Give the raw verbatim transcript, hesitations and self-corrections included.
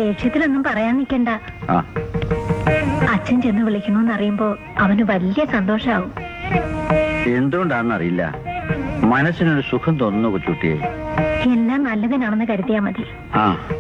ദേഷ്യത്തിലൊന്നും പറയാൻ നിൽക്കണ്ട. ആ അച്ഛൻ ചെന്ന് വിളിക്കണോന്ന് അറിയുമ്പോ അവന് വലിയ സന്തോഷാവും. എന്തുകൊണ്ടാണെന്നറിയില്ല, മനസ്സിനൊരു സുഖം തോന്നുന്നു കൊച്ചുകുട്ടിയെ. എല്ലാം നല്ലതിനാണെന്ന് കരുതിയാ മതി. ആ